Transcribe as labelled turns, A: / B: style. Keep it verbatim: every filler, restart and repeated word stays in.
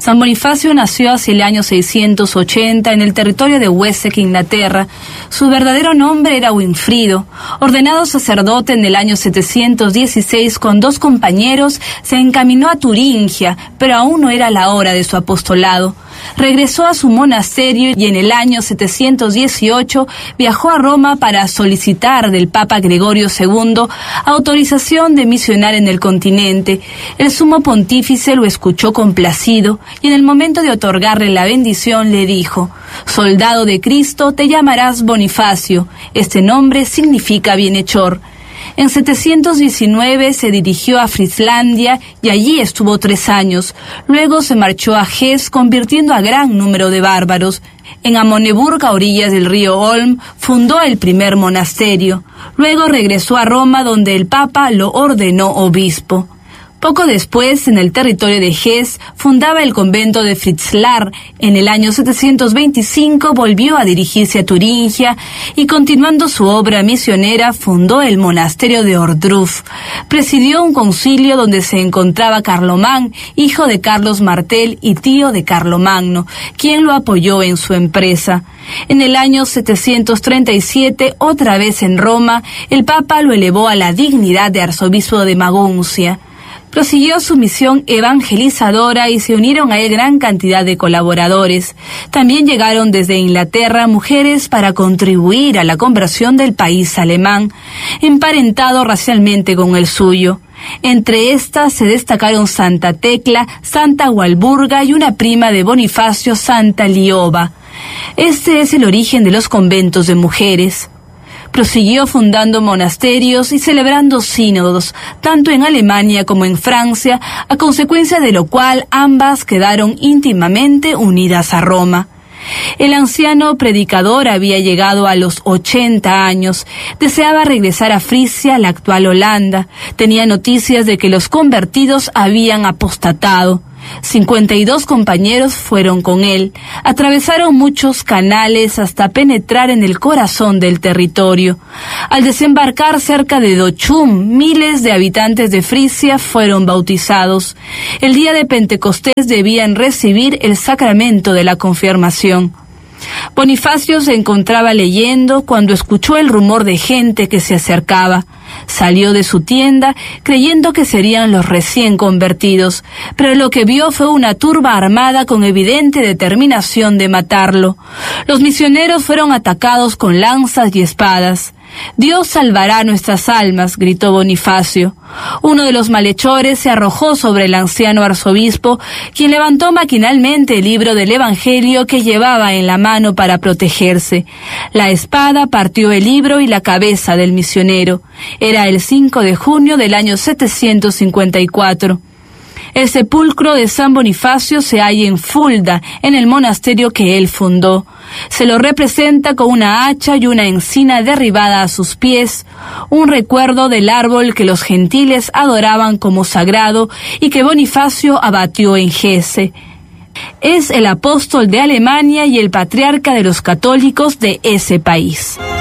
A: San Bonifacio nació hacia el año seiscientos ochenta en el territorio de Wessex, Inglaterra. Su verdadero nombre era Winfrido. Ordenado sacerdote en el año setecientos dieciséis con dos compañeros, se encaminó a Turingia, pero aún no era la hora de su apostolado. Regresó a su monasterio y en el año setecientos dieciocho viajó a Roma para solicitar del Papa Gregorio segundo autorización de misionar en el continente. El sumo pontífice lo escuchó complacido y en el momento de otorgarle la bendición le dijo: «Soldado de Cristo, te llamarás Bonifacio. Este nombre significa bienhechor». En setecientos diecinueve se dirigió a Frieslandia y allí estuvo tres años. Luego se marchó a Hesse, convirtiendo a gran número de bárbaros. En Amoneburg, a orillas del río Olm, fundó el primer monasterio. Luego regresó a Roma, donde el Papa lo ordenó obispo. Poco después, en el territorio de Hesse, fundaba el convento de Fritzlar. En el año setecientos veinticinco volvió a dirigirse a Turingia y, continuando su obra misionera, fundó el monasterio de Ohrdruf. Presidió un concilio donde se encontraba Carlomán, hijo de Carlos Martel y tío de Carlomagno, quien lo apoyó en su empresa. En el año setecientos treinta y siete, otra vez en Roma, el Papa lo elevó a la dignidad de arzobispo de Maguncia. Prosiguió su misión evangelizadora y se unieron a él gran cantidad de colaboradores. También llegaron desde Inglaterra mujeres para contribuir a la conversión del país alemán, emparentado racialmente con el suyo. Entre estas se destacaron Santa Tecla, Santa Walburga y una prima de Bonifacio, Santa Lioba. Este es el origen de los conventos de mujeres. Prosiguió fundando monasterios y celebrando sínodos, tanto en Alemania como en Francia, a consecuencia de lo cual ambas quedaron íntimamente unidas a Roma. El anciano predicador había llegado a los ochenta años, deseaba regresar a Frisia, la actual Holanda, tenía noticias de que los convertidos habían apostatado. cincuenta y dos compañeros fueron con él. Atravesaron muchos canales hasta penetrar en el corazón del territorio. Al desembarcar cerca de Dochum, miles de habitantes de Frisia fueron bautizados. El día de Pentecostés debían recibir el sacramento de la confirmación. Bonifacio se encontraba leyendo cuando escuchó el rumor de gente que se acercaba. Salió de su tienda creyendo que serían los recién convertidos, pero lo que vio fue una turba armada con evidente determinación de matarlo. Los misioneros fueron atacados con lanzas y espadas. «Dios salvará nuestras almas», gritó Bonifacio. Uno de los malhechores se arrojó sobre el anciano arzobispo, quien levantó maquinalmente el libro del Evangelio que llevaba en la mano para protegerse. La espada partió el libro y la cabeza del misionero. Era el cinco de junio del año setecientos cincuenta y cuatro. El sepulcro de San Bonifacio se halla en Fulda, en el monasterio que él fundó. Se lo representa con una hacha y una encina derribada a sus pies, un recuerdo del árbol que los gentiles adoraban como sagrado y que Bonifacio abatió en Hesse. Es el apóstol de Alemania y el patriarca de los católicos de ese país.